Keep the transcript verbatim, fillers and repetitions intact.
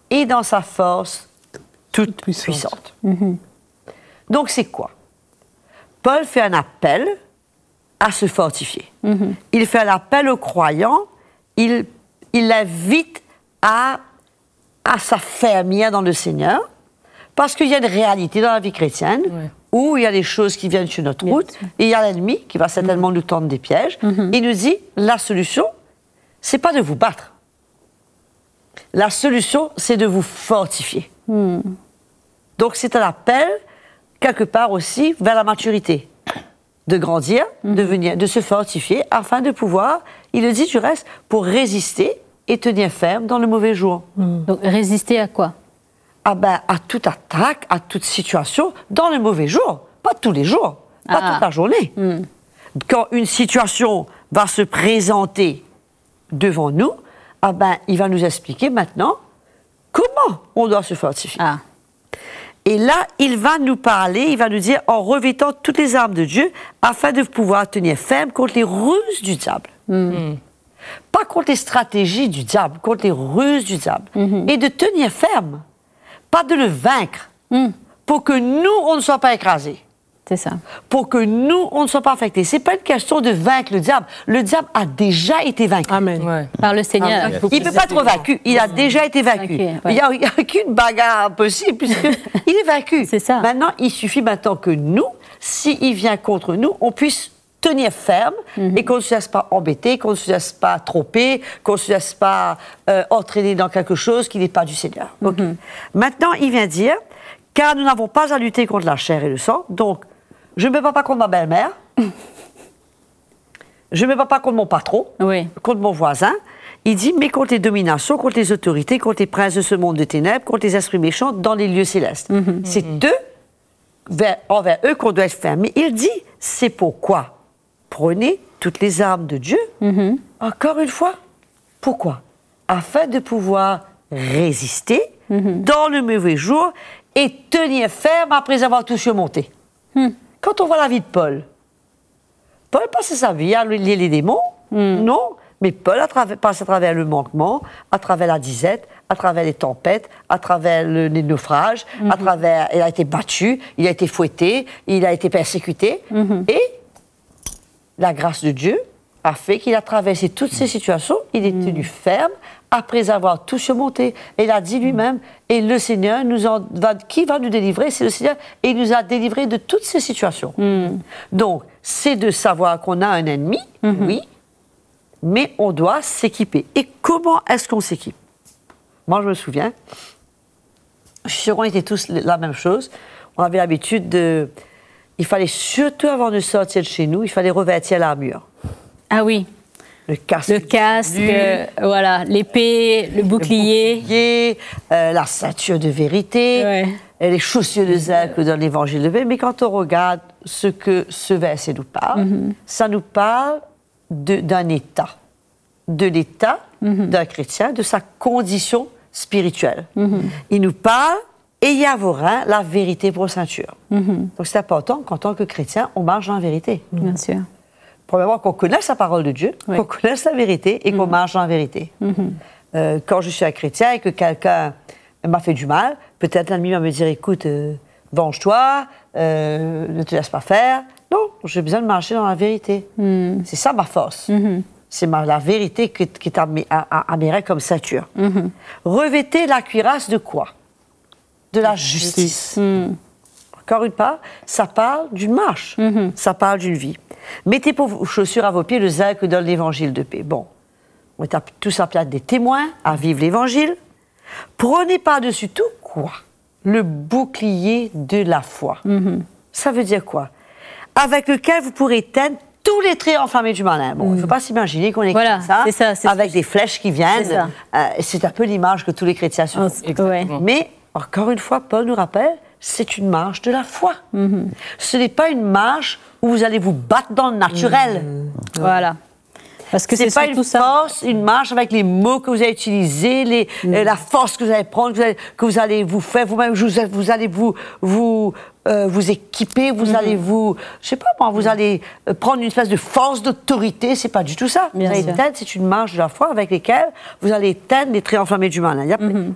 et dans sa force toute puissante. puissante. Mm-hmm. Donc, c'est quoi? Paul fait un appel à se fortifier. Mm-hmm. Il fait un appel aux croyants, il, il l'invite à, à s'affermir dans le Seigneur, parce qu'il y a une réalité dans la vie chrétienne, ouais. où il y a des choses qui viennent sur notre Bien route, sûr. Et il y a l'ennemi qui va certainement mm-hmm. nous tendre des pièges. Mm-hmm. Il nous dit, la solution, c'est pas de vous battre. La solution, c'est de vous fortifier. Mm. Donc, c'est un appel, quelque part aussi, vers la maturité. De grandir, mm-hmm. de, venir, de se fortifier, afin de pouvoir, il le dit du reste, pour résister et tenir ferme dans le mauvais jour. Mm. Donc, résister à quoi? Ah ben, à toute attaque, à toute situation, dans le mauvais jour. Pas tous les jours, pas ah. toute la journée. Mm. Quand une situation va se présenter devant nous, ah ben, il va nous expliquer maintenant comment on doit se fortifier. Ah. Et là, il va nous parler, il va nous dire, en revêtant toutes les armes de Dieu, afin de pouvoir tenir ferme contre les ruses du diable. Mm. Pas contre les stratégies du diable, contre les ruses du diable. Mm-hmm. Et de tenir ferme, pas de le vaincre, mm. pour que nous, on ne soit pas écrasés. C'est ça. Pour que nous, on ne soit pas affectés. C'est pas une question de vaincre le diable. Le diable a déjà été vaincu. Amen. Ouais. Par le Seigneur. Amen. Il ne peut pas être vaincu. Il a déjà été vaincu. Okay, ouais. Il n'y a, a qu'une bagarre possible, puisqu'il est vaincu. C'est ça. Maintenant, il suffit maintenant que nous, s'il vient contre nous, on puisse tenir ferme mm-hmm. et qu'on ne se laisse pas embêter, qu'on ne se laisse pas tromper, qu'on ne se laisse pas euh, entraîner dans quelque chose qui n'est pas du Seigneur. Mm-hmm. Okay. Maintenant, il vient dire, car nous n'avons pas à lutter contre la chair et le sang, donc je ne me bats pas contre ma belle-mère, je ne me bats pas contre mon patron, oui. contre mon voisin. Il dit, mais contre les dominations, contre les autorités, contre les princes de ce monde de ténèbres, contre les esprits méchants dans les lieux célestes. Mm-hmm. C'est mm-hmm. eux, vers, envers eux qu'on doit être fermé. Il dit, c'est pourquoi prenez toutes les armes de Dieu. Mm-hmm. Encore une fois, pourquoi? Afin de pouvoir résister mm-hmm. dans le mauvais jour et tenir ferme après avoir tout surmonté. Mm. Quand on voit la vie de Paul, Paul passait sa vie à lier les démons, mm. non, mais Paul a tra- passé à travers le manquement, à travers la disette, à travers les tempêtes, à travers le, les naufrages, mm-hmm. à travers, il a été battu, il a été fouetté, il a été persécuté, mm-hmm. et la grâce de Dieu a fait qu'il a traversé toutes ces situations, il est tenu ferme après avoir tout surmonté. Et il a dit lui-même, et le Seigneur nous en va, qui va nous délivrer? C'est le Seigneur, et il nous a délivrés de toutes ces situations. Mm. Donc, c'est de savoir qu'on a un ennemi, mm-hmm. oui, mais on doit s'équiper. Et comment est-ce qu'on s'équipe? Moi, je me souviens, je suis sûre qu'on était tous la même chose. On avait l'habitude de... Il fallait surtout, avant de sortir de chez nous, il fallait revêtir l'armure. Ah oui. Le casque. Le casque, euh, voilà, l'épée, le bouclier. Le bouclier, euh, la ceinture de vérité, ouais. et les chaussures de zèle que donne l'évangile de paix. Mais quand on regarde ce que ce verset nous parle, mm-hmm. ça nous parle de, d'un état. De l'état mm-hmm. d'un chrétien, de sa condition spirituelle. Mm-hmm. Il nous parle, ayez à vos reins la vérité pour ceinture. Mm-hmm. Donc c'est important qu'en tant que chrétien, on marche dans la vérité. Bien sûr. Premièrement, qu'on connaisse la parole de Dieu, oui. qu'on connaisse la vérité et mmh. qu'on marche dans la vérité. Mmh. Euh, quand je suis un chrétien et que quelqu'un m'a fait du mal, peut-être l'ennemi va me dire, écoute, euh, venge-toi, euh, ne te laisse pas faire. Non, j'ai besoin de marcher dans la vérité. Mmh. C'est ça ma force. Mmh. C'est ma, la vérité qui, qui est à, à, à mes reins comme ceinture. Mmh. Revêtez la cuirasse de quoi? De la justice. Mmh. Encore une fois, ça parle d'une marche, mmh. ça parle d'une vie. Mettez pour vos chaussures à vos pieds le zèle que donne l'évangile de paix. Bon, on est tous appelés à être des témoins, à vivre l'évangile. Prenez par-dessus tout quoi? Le bouclier de la foi. Mmh. Ça veut dire quoi? Avec lequel vous pourrez éteindre tous les traits enflammés du malin. Bon, il mmh. ne faut pas s'imaginer qu'on est voilà, comme ça, c'est ça c'est avec ça. Des flèches qui viennent. Euh, c'est un peu l'image que tous les chrétiens se font. Oh, ouais. Mais, encore une fois, Paul nous rappelle, c'est une marche de la foi. Mmh. Ce n'est pas une marche où vous allez vous battre dans le naturel. Mmh. Voilà. Parce que c'est, c'est pas une ça. force, une marche avec les mots que vous allez utiliser, les, mmh. euh, la force que vous allez prendre, que vous allez, que vous, allez vous faire vous-même, vous, vous allez vous, vous, euh, vous équiper, vous mmh. allez vous, je sais pas moi, vous mmh. allez prendre une espèce de force d'autorité. C'est pas du tout ça. Bien vous allez éteindre, c'est une marche de la foi avec laquelle vous allez éteindre les traits enflammés du mal. Il y a, mmh.